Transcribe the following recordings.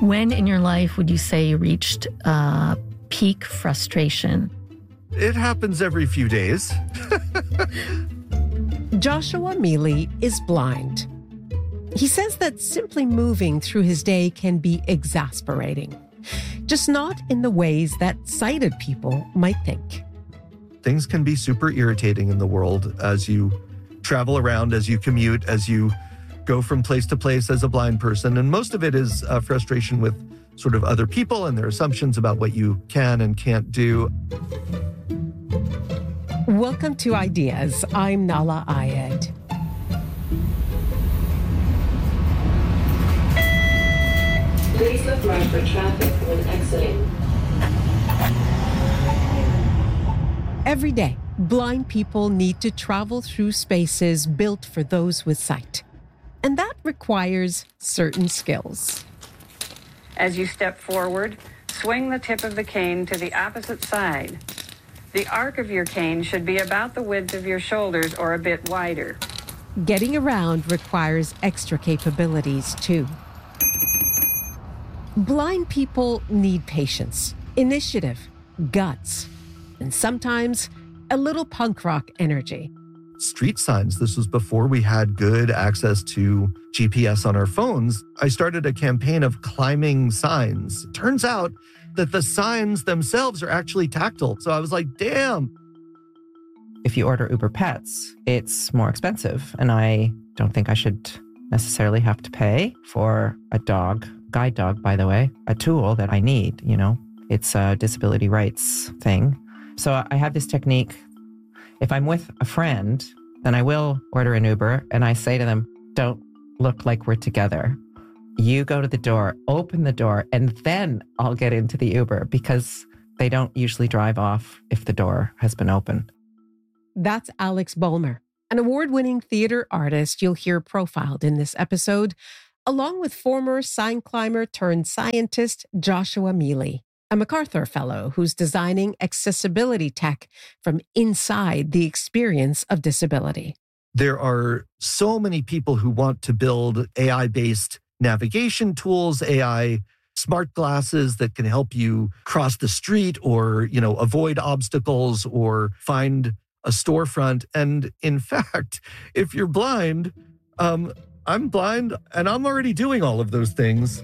When in your life would you say you reached peak frustration? It happens every few days. Joshua Mealy is blind. He says that simply moving through his day can be exasperating, just not in the ways that sighted people might think. Things can be super irritating in the world as you travel around, as you commute, as you go from place to place as a blind person. And most of it is frustration with sort of other people and their assumptions about what you can and can't do. Welcome to Ideas. I'm Nahlah Ayed. Please look right for traffic when exiting. Every day, blind people need to travel through spaces built for those with sight. And that requires certain skills. As you step forward, swing the tip of the cane to the opposite side. The arc of your cane should be about the width of your shoulders or a bit wider. Getting around requires extra capabilities, too. Blind people need patience, initiative, guts, and sometimes a little punk rock energy. Street signs. This was before we had good access to GPS on our phones. I started a campaign of climbing signs. Turns out that the signs themselves are actually tactile. So I was like, damn. If you order Uber Pets, it's more expensive. And I don't think I should necessarily have to pay for a dog, guide dog, by the way, a tool that I need, It's a disability rights thing. So I have this technique. If I'm with a friend, then I will order an Uber and I say to them, don't look like we're together. You go to the door, open the door, and then I'll get into the Uber because they don't usually drive off if the door has been opened. That's Alex Bulmer, an award-winning theater artist you'll hear profiled in this episode, along with former sign climber turned scientist Joshua Mealy, a MacArthur Fellow who's designing accessibility tech from inside the experience of disability. There are so many people who want to build AI-based navigation tools, AI smart glasses that can help you cross the street or, avoid obstacles or find a storefront. And in fact, if you're blind, I'm blind and I'm already doing all of those things.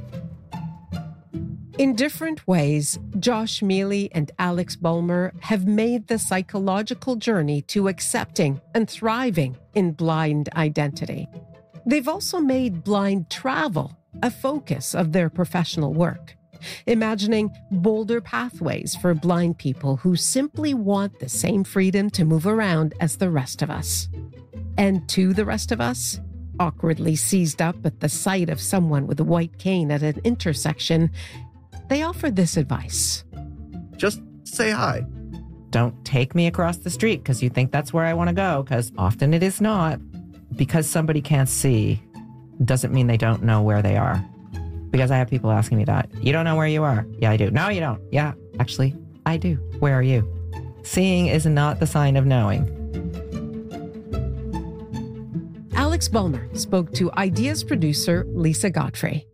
In different ways, Josh Mealy and Alex Bulmer have made the psychological journey to accepting and thriving in blind identity. They've also made blind travel a focus of their professional work, imagining bolder pathways for blind people who simply want the same freedom to move around as the rest of us. And to the rest of us, awkwardly seized up at the sight of someone with a white cane at an intersection, they offer this advice. Just say hi. Don't take me across the street because you think that's where I want to go, because often it is not. Because somebody can't see doesn't mean they don't know where they are. Because I have people asking me that. You don't know where you are? Yeah, I do. No, you don't. Yeah, actually, I do. Where are you? Seeing is not the sign of knowing. Alex Bulmer spoke to Ideas producer Lisa Godfrey.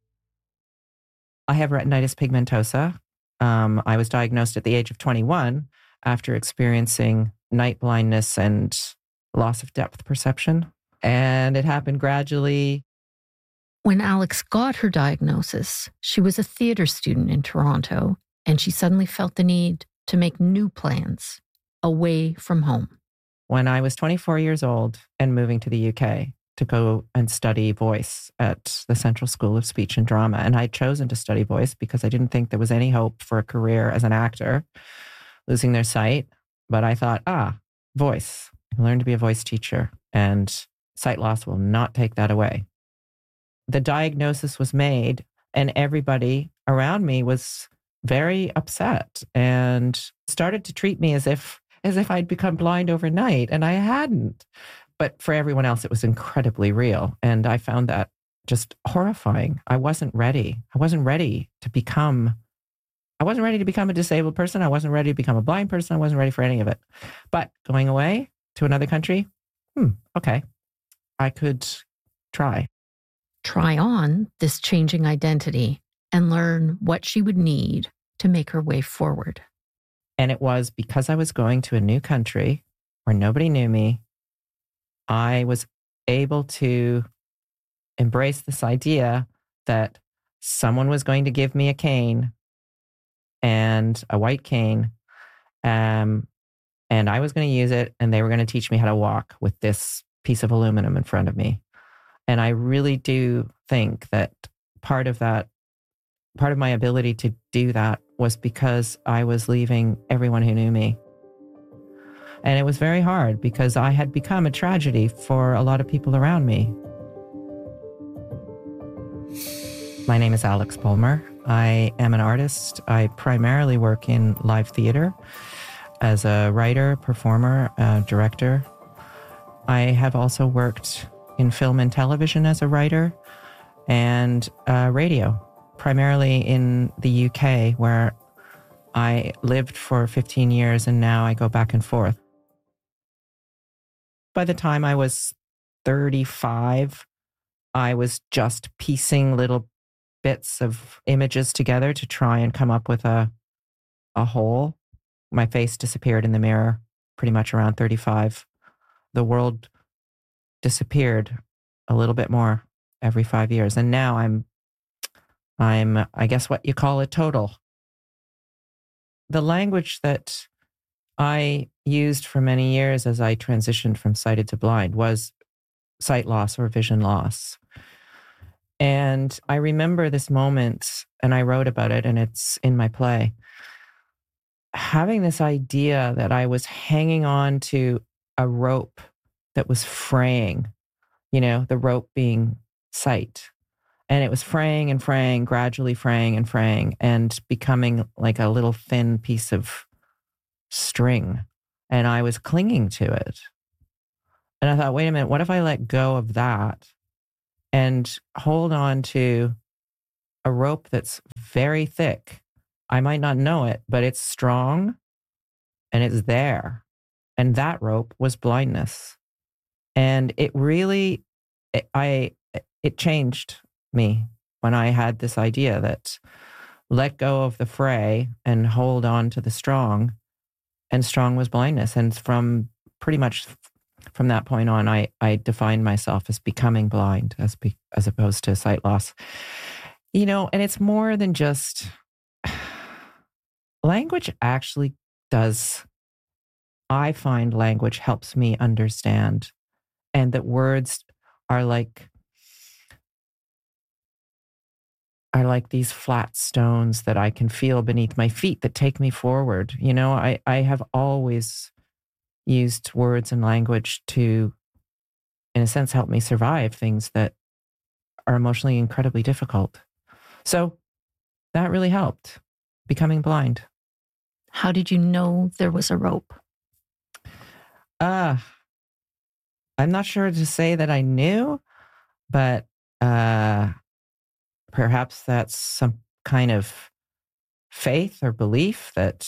I have retinitis pigmentosa. I was diagnosed at the age of 21 after experiencing night blindness and loss of depth perception. And it happened gradually. When Alex got her diagnosis, she was a theater student in Toronto, and she suddenly felt the need to make new plans away from home. When I was 24 years old and moving to the UK to go and study voice at the Central School of Speech and Drama. And I'd chosen to study voice because I didn't think there was any hope for a career as an actor, losing their sight. But I thought, voice. I learned to be a voice teacher, and sight loss will not take that away. The diagnosis was made, and everybody around me was very upset and started to treat me as if I'd become blind overnight, and I hadn't. But for everyone else, it was incredibly real. And I found that just horrifying. I wasn't ready. I wasn't ready to become a disabled person. I wasn't ready to become a blind person. I wasn't ready for any of it. But going away to another country, okay, I could try. Try on this changing identity and learn what she would need to make her way forward. And it was because I was going to a new country where nobody knew me, I was able to embrace this idea that someone was going to give me a cane, and a white cane, and I was going to use it, and they were going to teach me how to walk with this piece of aluminum in front of me. And I really do think that part of my ability to do that was because I was leaving everyone who knew me. And it was very hard because I had become a tragedy for a lot of people around me. My name is Alex Bulmer. I am an artist. I primarily work in live theater as a writer, performer, director. I have also worked in film and television as a writer and radio, primarily in the UK, where I lived for 15 years and now I go back and forth. By the time I was 35, I was just piecing little bits of images together to try and come up with a whole. My face disappeared in the mirror pretty much around 35. The world disappeared a little bit more every 5 years. And now I'm, I guess what you call a total. The language that I used for many years as I transitioned from sighted to blind was sight loss or vision loss. And I remember this moment, and I wrote about it, and it's in my play. Having this idea that I was hanging on to a rope that was fraying, the rope being sight. And it was fraying and fraying, gradually fraying and fraying, and becoming like a little thin piece of string. And I was clinging to it. And I thought, wait a minute, what if I let go of that and hold on to a rope that's very thick? I might not know it, but it's strong and it's there. And that rope was blindness. And it really, it changed me when I had this idea that let go of the fray and hold on to the strong, and strong was blindness. And from pretty much from that point on, I defined myself as becoming blind as opposed to sight loss. And it's more than just language actually does. I find language helps me understand, and that words are like these flat stones that I can feel beneath my feet that take me forward. I have always used words and language to, in a sense, help me survive things that are emotionally incredibly difficult. So that really helped, becoming blind. How did you know there was a rope? I'm not sure to say that I knew, but perhaps that's some kind of faith or belief that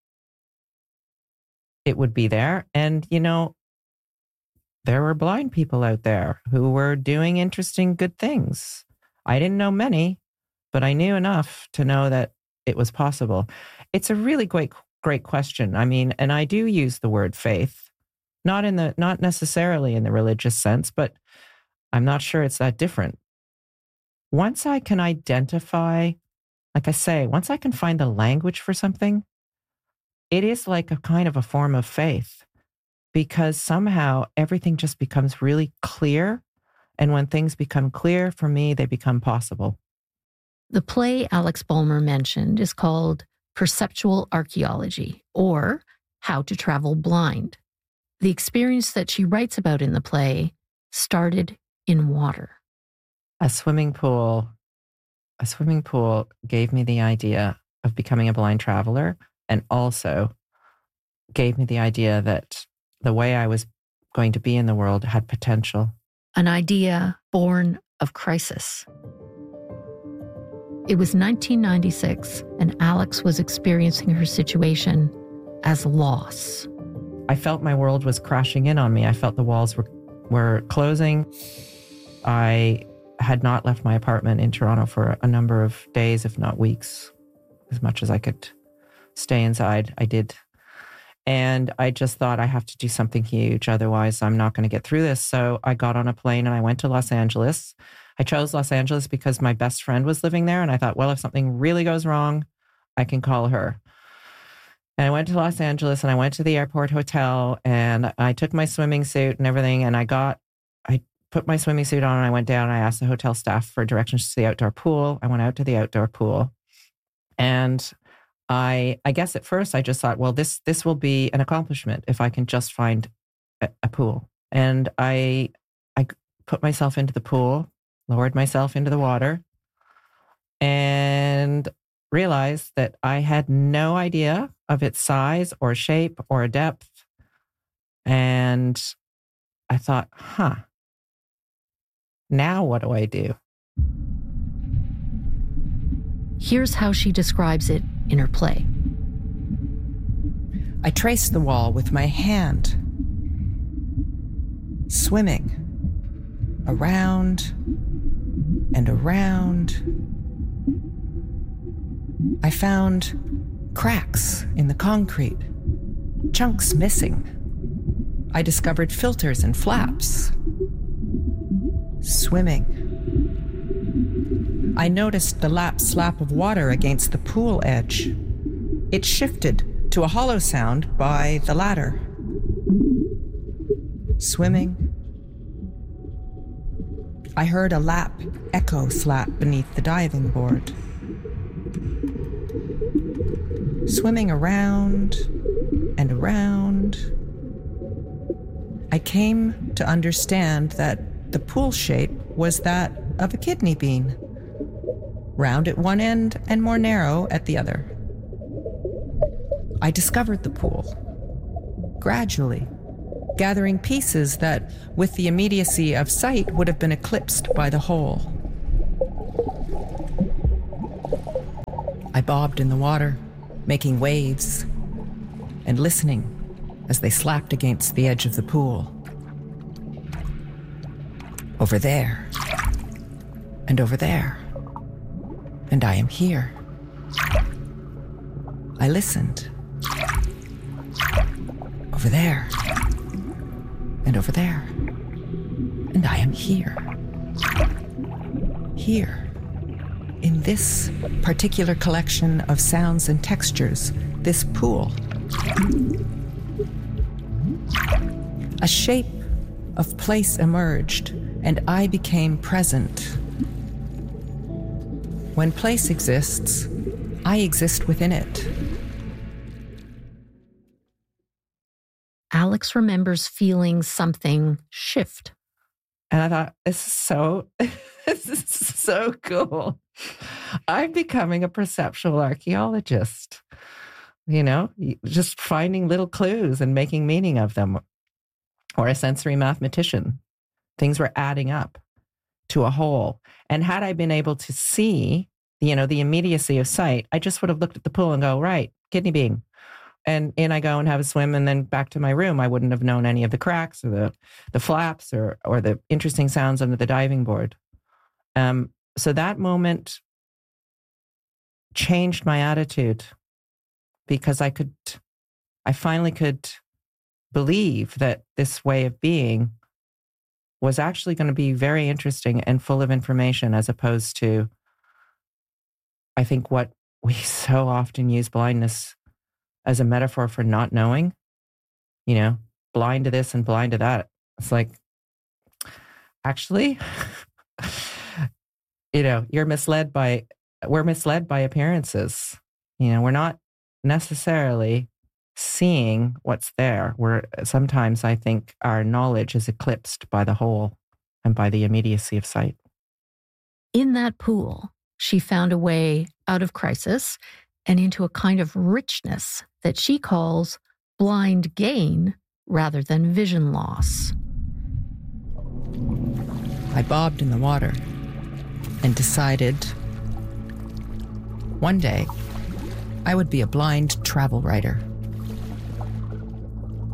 it would be there. And, there were blind people out there who were doing interesting, good things. I didn't know many, but I knew enough to know that it was possible. It's a really great question. I mean, and I do use the word faith, not necessarily in the religious sense, but I'm not sure it's that different. Once I can identify, like I say, once I can find the language for something, it is like a kind of a form of faith, because somehow everything just becomes really clear. And when things become clear for me, they become possible. The play Alex Bulmer mentioned is called Perceptual Archaeology, or How to Travel Blind. The experience that she writes about in the play started in water. A swimming pool gave me the idea of becoming a blind traveler, and also gave me the idea that the way I was going to be in the world had potential. An idea born of crisis. It was 1996, and Alex was experiencing her situation as loss. I felt my world was crashing in on me. I felt the walls were closing. I had not left my apartment in Toronto for a number of days, if not weeks. As much as I could stay inside, I did. And I just thought I have to do something huge. Otherwise, I'm not going to get through this. So I got on a plane and I went to Los Angeles. I chose Los Angeles because my best friend was living there. And I thought, well, if something really goes wrong, I can call her. And I went to Los Angeles and I went to the airport hotel and I took my swimming suit and everything. And I put my swimming suit on and I went down and I asked the hotel staff for directions to the outdoor pool. I went out to the outdoor pool. And I guess at first I just thought, well, this will be an accomplishment if I can just find a pool. And I put myself into the pool, lowered myself into the water, and realized that I had no idea of its size or shape or depth. And I thought, now what do I do? Here's how she describes it in her play. I traced the wall with my hand, swimming around and around. I found cracks in the concrete, chunks missing. I discovered filters and flaps. Swimming. I noticed the lap slap of water against the pool edge. It shifted to a hollow sound by the ladder. Swimming. I heard a lap echo slap beneath the diving board. Swimming around and around. I came to understand that the pool shape was that of a kidney bean, round at one end and more narrow at the other. I discovered the pool, gradually, gathering pieces that, with the immediacy of sight, would have been eclipsed by the whole. I bobbed in the water, making waves, and listening as they slapped against the edge of the pool. Over there, and over there, and I am here. I listened. Over there, and over there, and I am here. Here, in this particular collection of sounds and textures, this pool. A shape of place emerged, and I became present. When place exists, I exist within it. Alex remembers feeling something shift. And I thought, this is so cool. I'm becoming a perceptual archaeologist, just finding little clues and making meaning of them, or a sensory mathematician. Things were adding up to a whole. And had I been able to see, the immediacy of sight, I just would have looked at the pool and go, right, kidney bean. And in I go and have a swim and then back to my room. I wouldn't have known any of the cracks or the flaps or the interesting sounds under the diving board. So that moment changed my attitude because I finally could believe that this way of being was actually going to be very interesting and full of information, as opposed to, I think, what we so often use blindness as a metaphor for not knowing, blind to this and blind to that. It's like, actually, we're misled by appearances. We're not necessarily seeing what's there. Sometimes I think our knowledge is eclipsed by the whole and by the immediacy of sight. In that pool, she found a way out of crisis and into a kind of richness that she calls blind gain rather than vision loss. I bobbed in the water and decided one day I would be a blind travel writer.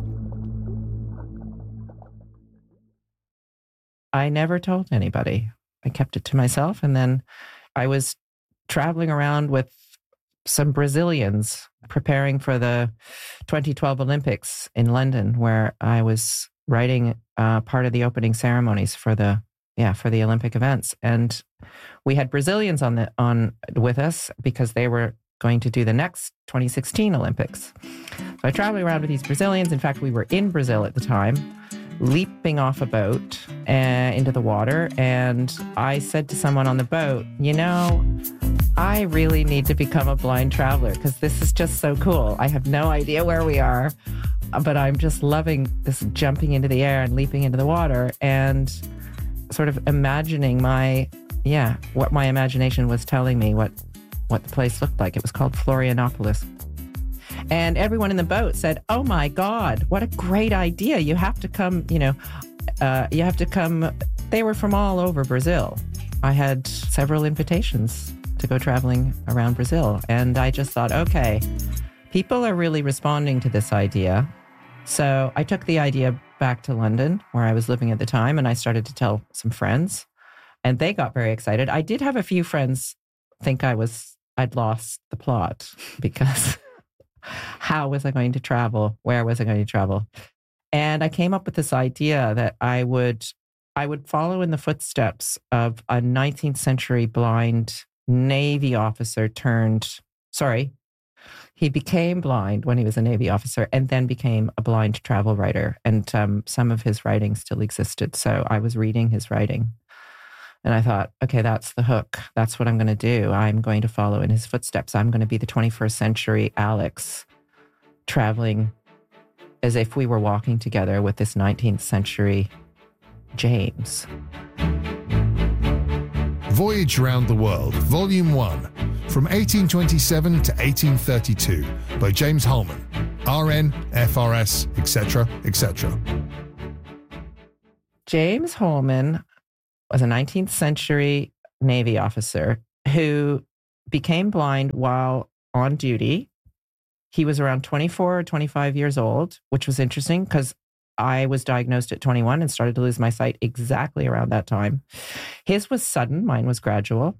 I never told anybody I kept it to myself. And then I was traveling around with some Brazilians preparing for the 2012 Olympics in London, where I was writing part of the opening ceremonies for the Olympic events. And we had Brazilians on with us because they were going to do the next 2016 Olympics. So I traveled around with these Brazilians. In fact, we were in Brazil at the time, leaping off a boat into the water. And I said to someone on the boat, I really need to become a blind traveler because this is just so cool. I have no idea where we are, but I'm just loving this jumping into the air and leaping into the water and sort of imagining what my imagination was telling me, what the place looked like. It was called Florianopolis. And everyone in the boat said, "Oh my God, what a great idea. You have to come, you have to come." They were from all over Brazil. I had several invitations to go traveling around Brazil. And I just thought, okay, people are really responding to this idea. So I took the idea back to London, where I was living at the time, and I started to tell some friends, and they got very excited. I did have a few friends think I'd lost the plot because how was I going to travel? Where was I going to travel? And I came up with this idea that I would follow in the footsteps of a 19th century blind Navy officer he became blind when he was a Navy officer and then became a blind travel writer. And some of his writing still existed. So I was reading his writing. And I thought, okay, that's the hook. That's what I'm going to do. I'm going to follow in his footsteps. I'm going to be the 21st century Alex, traveling as if we were walking together with this 19th century James. Voyage Around the World, Volume 1, from 1827 to 1832, by James Holman, RN, FRS, etc., etc. James Holman was a 19th century Navy officer who became blind while on duty. He was around 24 or 25 years old, which was interesting because I was diagnosed at 21 and started to lose my sight exactly around that time. His was sudden, mine was gradual.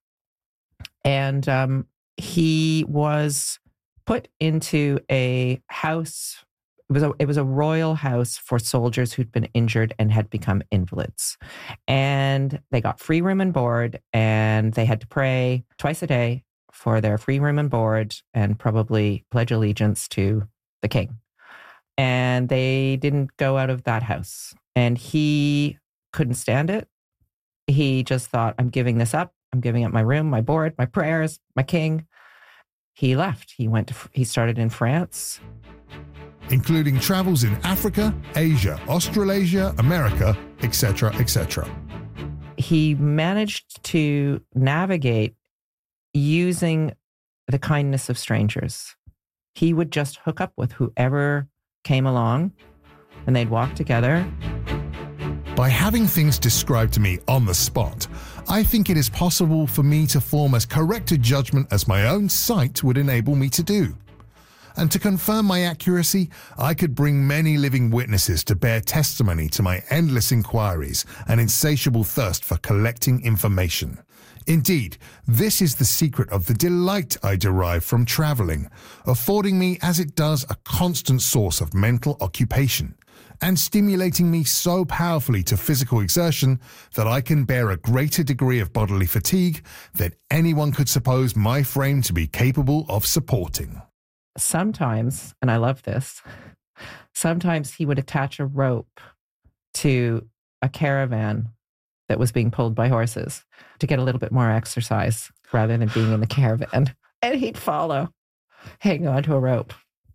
And he was put into a house. It was a royal house for soldiers who'd been injured and had become invalids. And they got free room and board, and they had to pray twice a day for their free room and board and probably pledge allegiance to the king. And they didn't go out of that house. And he couldn't stand it. He just thought, I'm giving this up. I'm giving up my room, my board, my prayers, my king. He left. He started in France. Including travels in Africa, Asia, Australasia, America, etc., etc. He managed to navigate using the kindness of strangers. He would just hook up with whoever came along, and they'd walk together. By having things described to me on the spot, I think it is possible for me to form as correct a judgment as my own sight would enable me to do. And to confirm my accuracy, I could bring many living witnesses to bear testimony to my endless inquiries and insatiable thirst for collecting information. Indeed, this is the secret of the delight I derive from traveling, affording me as it does a constant source of mental occupation, and stimulating me so powerfully to physical exertion that I can bear a greater degree of bodily fatigue than anyone could suppose my frame to be capable of supporting. Sometimes, and I love this, sometimes he would attach a rope to a caravan that was being pulled by horses to get a little bit more exercise rather than being in the caravan. And he'd follow, hang on to a rope.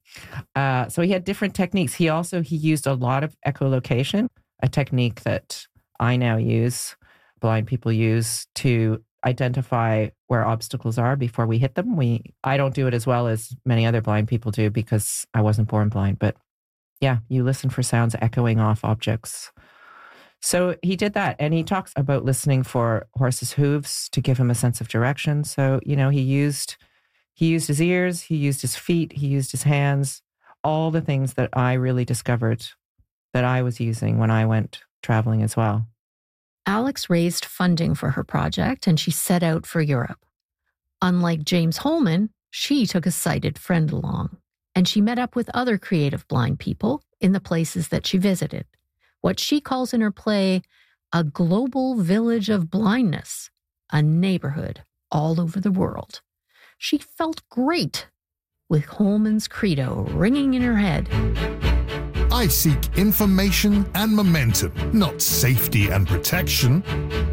So he had different techniques. He used a lot of echolocation, a technique that I now use, blind people use to identify where obstacles are before we hit them. I don't do it as well as many other blind people do because I wasn't born blind, but yeah, you listen for sounds echoing off objects. So he did that, and he talks about listening for horses' hooves to give him a sense of direction. So, he used his ears, he used his feet, he used his hands, all the things that I really discovered that I was using when I went traveling as well. Alex raised funding for her project and she set out for Europe. Unlike James Holman, she took a sighted friend along, and she met up with other creative blind people in the places that she visited. What she calls in her play a global village of blindness, a neighborhood all over the world. She felt great with Holman's credo ringing in her head. I seek information and momentum, not safety and protection.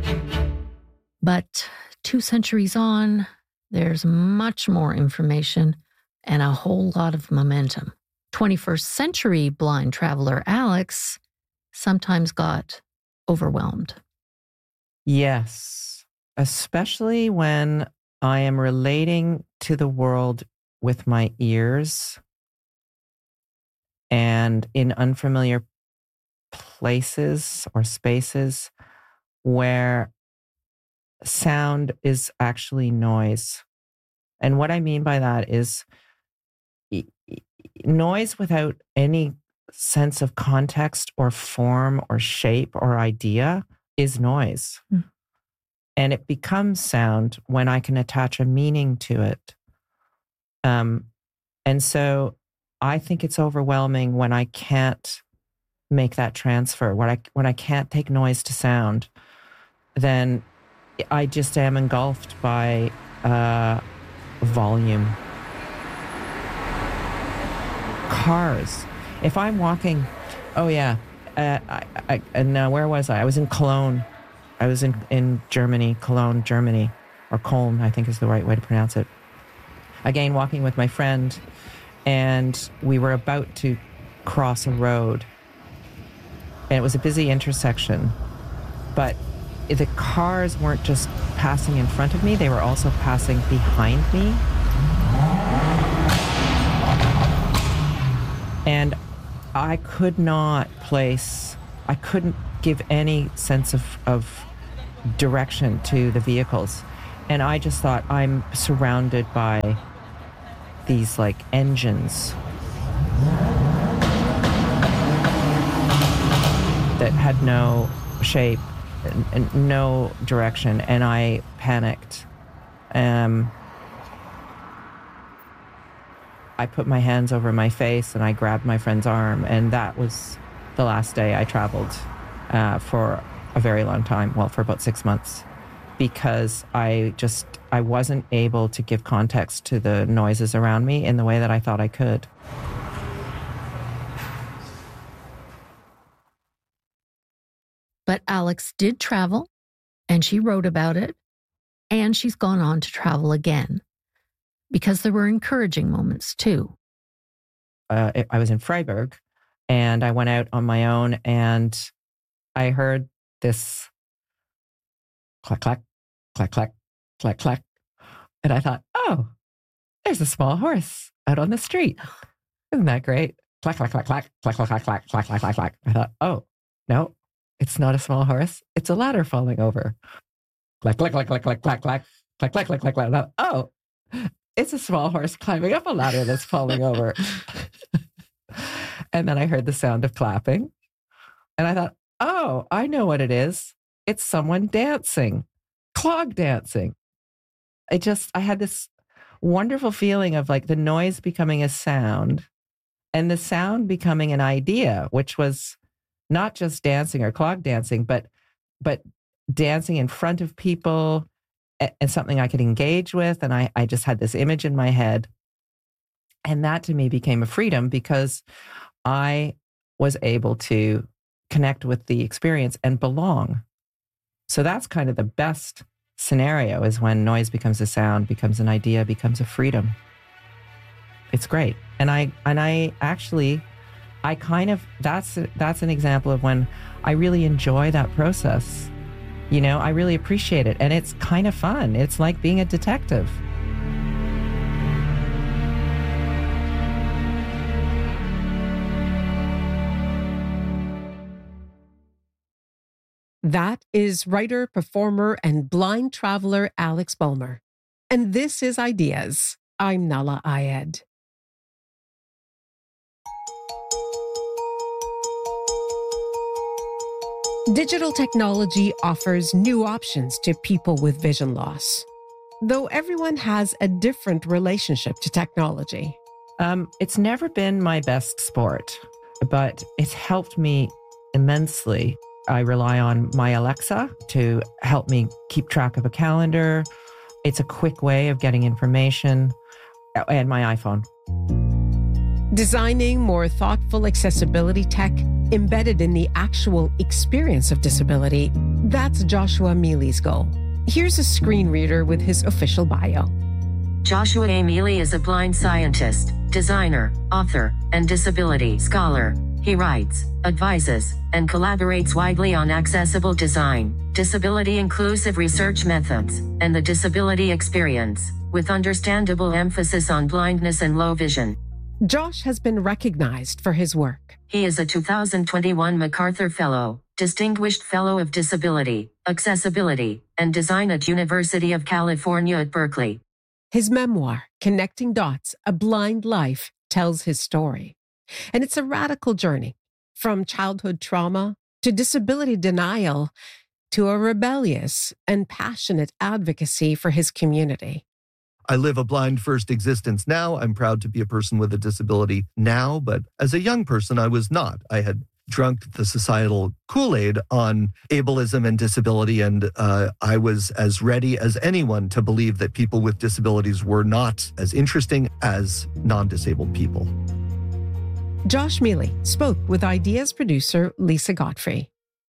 But 2 centuries on, there's much more information and a whole lot of momentum. 21st century blind traveler Alex sometimes got overwhelmed. Yes, especially when I am relating to the world with my ears and in unfamiliar places or spaces where sound is actually noise. And what I mean by that is noise without any sense of context or form or shape or idea is noise. And it becomes sound when I can attach a meaning to it. And so I think it's overwhelming when I can't make that transfer, when I can't take noise to sound, then I just am engulfed by volume. Cars. If I'm walking, where was I? I was in Cologne. I was in Germany, Cologne, Germany, or Köln, I think is the right way to pronounce it. Again, walking with my friend, and we were about to cross a road. And it was a busy intersection, but the cars weren't just passing in front of me, they were also passing behind me. And I couldn't give any sense of direction to the vehicles. And I just thought, I'm surrounded by these like engines that had no shape and no direction. And I panicked. I put my hands over my face and I grabbed my friend's arm. And that was the last day I traveled for a very long time. Well, for about 6 months. Because I wasn't able to give context to the noises around me in the way that I thought I could. But Alex did travel, and she wrote about it, and she's gone on to travel again, because there were encouraging moments too. I was in Freiburg, and I went out on my own, and I heard this clack, clack, clack, clack, clack, clack. And I thought, oh, there's a small horse out on the street. Isn't that great? Clack, clack, clack, clack, clack, clack, clack, clack, clack, clack, clack, clack. I thought, oh, no, it's not a small horse. It's a ladder falling over. Clack, clack, clack, clack, clack, clack, clack, clack, clack, clack, clack, clack. I thought, oh, it's a small horse climbing up a ladder that's falling over. And then I heard the sound of clapping. And I thought, oh, I know what it is. It's someone dancing, clog dancing. I had this wonderful feeling of like the noise becoming a sound and the sound becoming an idea, which was not just dancing or clog dancing, but dancing in front of people and something I could engage with. And I just had this image in my head. And that to me became a freedom because I was able to connect with the experience and belong. So that's kind of the best scenario, is when noise becomes a sound, becomes an idea, becomes a freedom. It's great. And I kind of, that's an example of when I really enjoy that process. You know, I really appreciate it. And it's kind of fun. It's like being a detective. That is writer, performer, and blind traveler Alex Bulmer. And this is Ideas. I'm Nahlah Ayed. Digital technology offers new options to people with vision loss, though everyone has a different relationship to technology. It's never been my best sport, but it's helped me immensely. I rely on my Alexa to help me keep track of a calendar. It's a quick way of getting information, and my iPhone. Designing more thoughtful accessibility tech embedded in the actual experience of disability, that's Joshua Mealy's goal. Here's a screen reader with his official bio. Joshua A. Mealy is a blind scientist, designer, author, and disability scholar. He writes, advises, and collaborates widely on accessible design, disability-inclusive research methods, and the disability experience, with understandable emphasis on blindness and low vision. Josh has been recognized for his work. He is a 2021 MacArthur Fellow, Distinguished Fellow of Disability, Accessibility, and Design at University of California at Berkeley. His memoir, Connecting Dots, A Blind Life, tells his story. And it's a radical journey, from childhood trauma to disability denial to a rebellious and passionate advocacy for his community. I live a blind-first existence now. I'm proud to be a person with a disability now, but as a young person, I was not. I had drunk the societal Kool-Aid on ableism and disability, and I was as ready as anyone to believe that people with disabilities were not as interesting as non-disabled people. Josh Mealy spoke with Ideas producer Lisa Godfrey.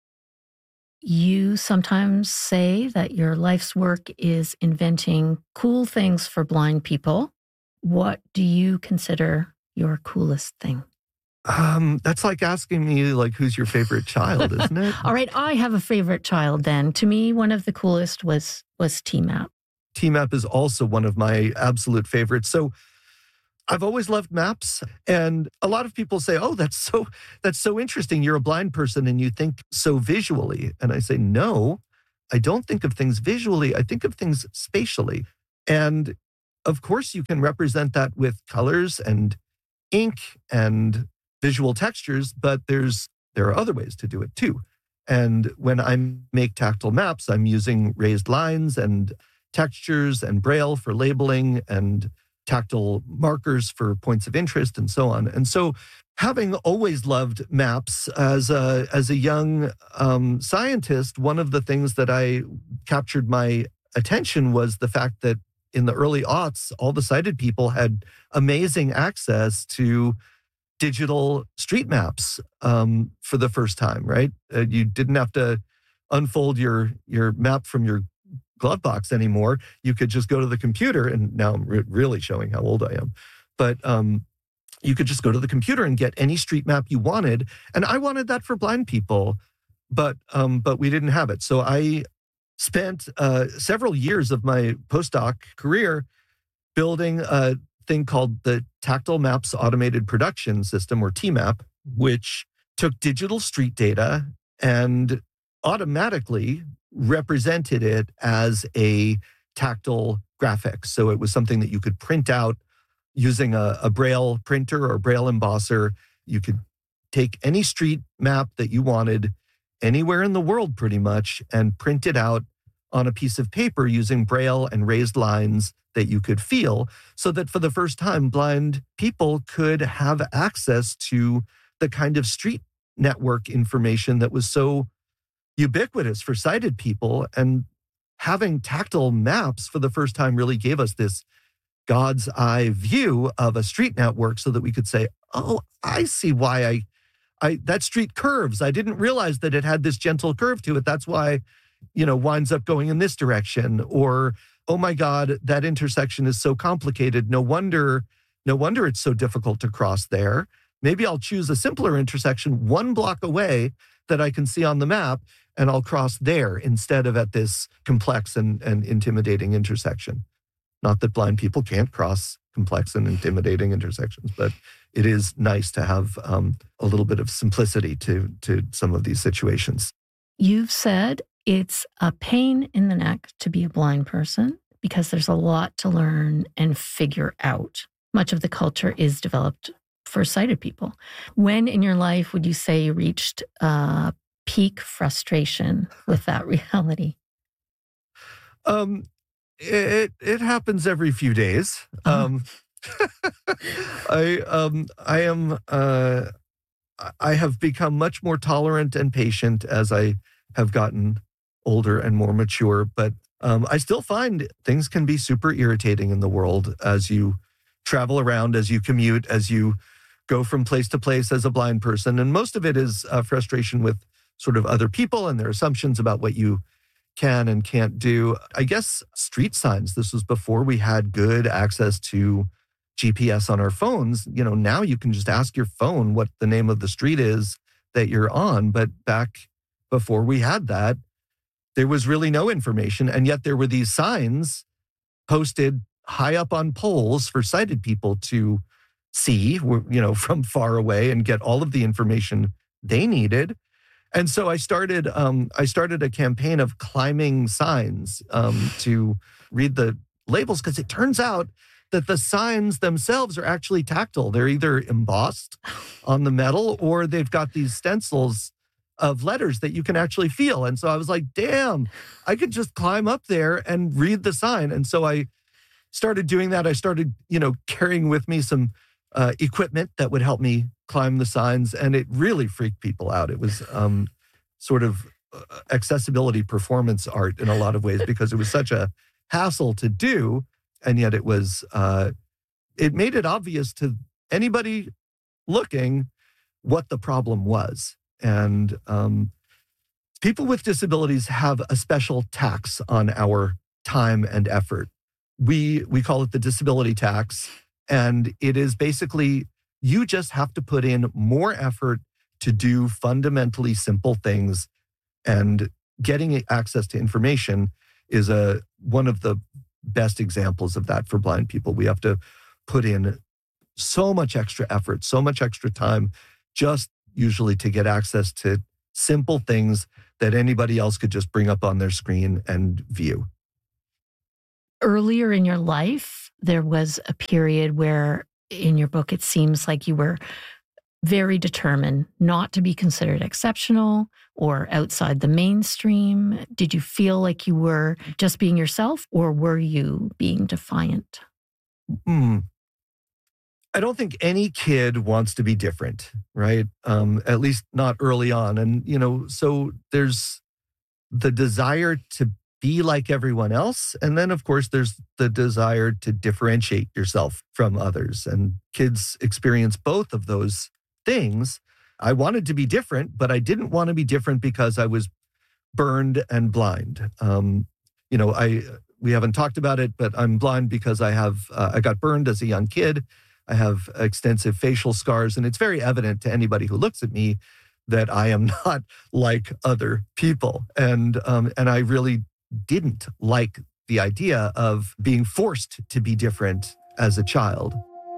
You sometimes say that your life's work is inventing cool things for blind people. What do you consider your coolest thing? That's like asking me, like, who's your favorite child, isn't it? All right, I have a favorite child then. To me, one of the coolest was TMAP. TMAP is also one of my absolute favorites. So I've always loved maps, and a lot of people say, "Oh, that's so interesting. You're a blind person and you think so visually." And I say, "No, I don't think of things visually. I think of things spatially." And of course, you can represent that with colors and ink and visual textures, but there are other ways to do it too. And when I make tactile maps, I'm using raised lines and textures and Braille for labeling and tactile markers for points of interest and so on. And so having always loved maps as a young scientist, one of the things that I captured my attention was the fact that in the early aughts, all the sighted people had amazing access to digital street maps for the first time, right? You didn't have to unfold your map from your glove box anymore. You could just go to the computer, and now I'm really showing how old I am. But you could just go to the computer and get any street map you wanted. And I wanted that for blind people, but we didn't have it. So I spent several years of my postdoc career building a thing called the Tactile Maps Automated Production System, or TMAP, which took digital street data and automatically represented it as a tactile graphic. So it was something that you could print out using a Braille printer or Braille embosser. You could take any street map that you wanted anywhere in the world pretty much and print it out on a piece of paper using Braille and raised lines that you could feel, so that for the first time, blind people could have access to the kind of street network information that was so ubiquitous for sighted people. And having tactile maps for the first time really gave us this God's eye view of a street network, so that we could say, "Oh, I see why that street curves. I didn't realize that it had this gentle curve to it. That's why, winds up going in this direction." Or, "Oh my God, that intersection is so complicated. No wonder it's so difficult to cross there. Maybe I'll choose a simpler intersection 1 block away that I can see on the map, and I'll cross there instead of at this complex and intimidating intersection." Not that blind people can't cross complex and intimidating intersections, but it is nice to have a little bit of simplicity to some of these situations. You've said it's a pain in the neck to be a blind person because there's a lot to learn and figure out. Much of the culture is developed for sighted people. When in your life would you say you reached a peak frustration with that reality? It happens every few days. I have become much more tolerant and patient as I have gotten older and more mature, but I still find things can be super irritating in the world as you travel around, as you commute, as you go from place to place as a blind person. And most of it is frustration with sort of other people and their assumptions about what you can and can't do. I guess street signs, this was before we had good access to GPS on our phones. Now you can just ask your phone what the name of the street is that you're on. But back before we had that, there was really no information. And yet there were these signs posted high up on poles for sighted people to see, from far away and get all of the information they needed. And so I started a campaign of climbing signs to read the labels, because it turns out that the signs themselves are actually tactile. They're either embossed on the metal or they've got these stencils of letters that you can actually feel. And so I was like, damn, I could just climb up there and read the sign. And so I started doing that. I started, carrying with me some equipment that would help me climb the signs. And it really freaked people out. It was sort of accessibility performance art in a lot of ways, because it was such a hassle to do. And yet it was, it made it obvious to anybody looking what the problem was. And people with disabilities have a special tax on our time and effort. We call it the disability tax. And it is basically, you just have to put in more effort to do fundamentally simple things. And getting access to information is one of the best examples of that for blind people. We have to put in so much extra effort, so much extra time, just usually to get access to simple things that anybody else could just bring up on their screen and view. Earlier in your life, there was a period where in your book, it seems like you were very determined not to be considered exceptional or outside the mainstream. Did you feel like you were just being yourself, or were you being defiant? I don't think any kid wants to be different, right? At least not early on. And, so there's the desire to be like everyone else. And then, of course, there's the desire to differentiate yourself from others. And kids experience both of those things. I wanted to be different, but I didn't want to be different because I was burned and blind. We haven't talked about it, but I'm blind because I got burned as a young kid. I have extensive facial scars, and it's very evident to anybody who looks at me that I am not like other people. And I really didn't like the idea of being forced to be different as a child.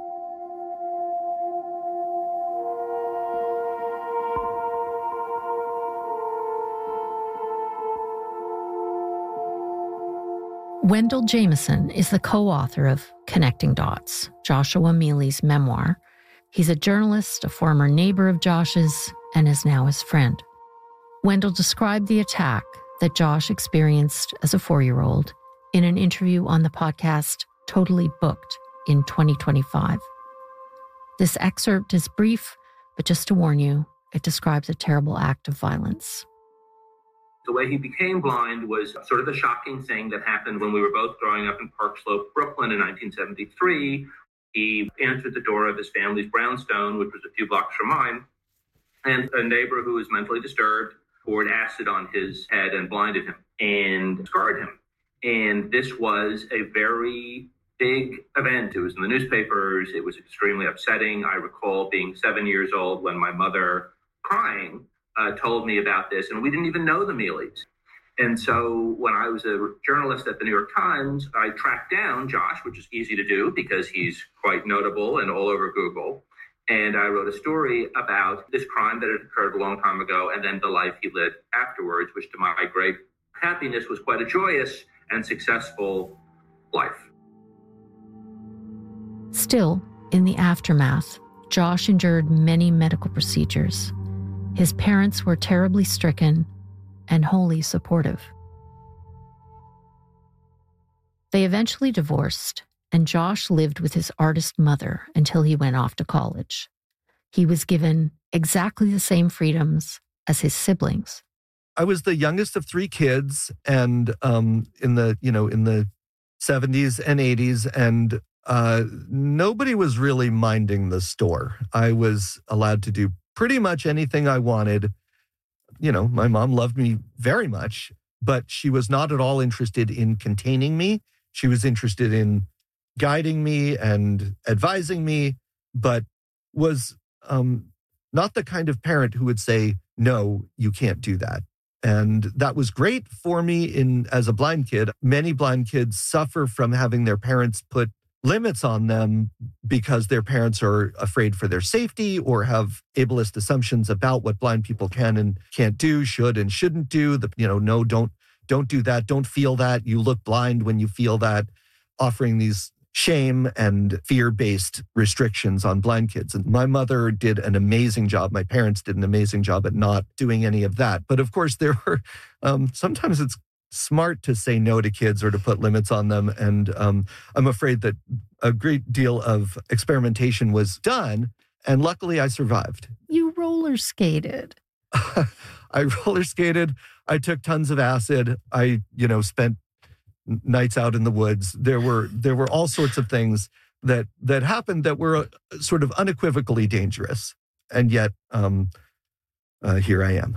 Wendell Jameson is the co-author of Connecting Dots, Joshua Mealy's memoir. He's a journalist, a former neighbor of Josh's, and is now his friend. Wendell described the attack that Josh experienced as a 4-year-old in an interview on the podcast Totally Booked in 2025. This excerpt is brief, but just to warn you, it describes a terrible act of violence. The way he became blind was sort of a shocking thing that happened when we were both growing up in Park Slope, Brooklyn in 1973. He answered the door of his family's brownstone, which was a few blocks from mine, and a neighbor who was mentally disturbed poured acid on his head and blinded him and scarred him. And this was a very big event. It was in the newspapers. It was extremely upsetting. I recall being 7 years old when my mother, crying, told me about this, and we didn't even know the Mealys. And so when I was a journalist at the New York Times, I tracked down Josh, which is easy to do because he's quite notable and all over Google. And I wrote a story about this crime that had occurred a long time ago and then the life he led afterwards, which to my great happiness was quite a joyous and successful life. Still, in the aftermath, Josh endured many medical procedures. His parents were terribly stricken and wholly supportive. They eventually divorced, and Josh lived with his artist mother until he went off to college. He was given exactly the same freedoms as his siblings. I was the youngest of 3 kids, and in the 70s and 80s, and nobody was really minding the store. I was allowed to do pretty much anything I wanted. My mom loved me very much, but she was not at all interested in containing me. She was interested in guiding me and advising me, but was not the kind of parent who would say, no, you can't do that. And that was great for me as a blind kid. Many blind kids suffer from having their parents put limits on them because their parents are afraid for their safety or have ableist assumptions about what blind people can and can't do, should and shouldn't do. No, don't do that. Don't feel that. You look blind when you feel that, offering these shame and fear-based restrictions on blind kids. And my mother did an amazing job. My parents did an amazing job at not doing any of that. But of course, there were sometimes it's smart to say no to kids or to put limits on them. And I'm afraid that a great deal of experimentation was done. And luckily, I survived. You roller skated. I roller skated. I took tons of acid. I, spent nights out in the woods. There were all sorts of things that happened that were sort of unequivocally dangerous. And yet, here I am.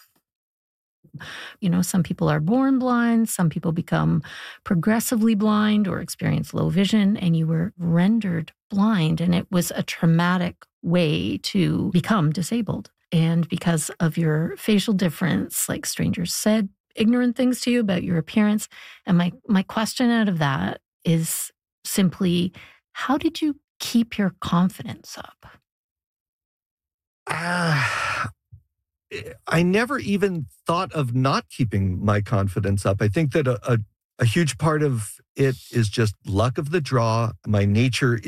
Some people are born blind, some people become progressively blind or experience low vision, and you were rendered blind. And it was a traumatic way to become disabled. And because of your facial difference, like strangers said ignorant things to you about your appearance. And my question out of that is simply, how did you keep your confidence up? I never even thought of not keeping my confidence up. I think that a huge part of it is just luck of the draw. My nature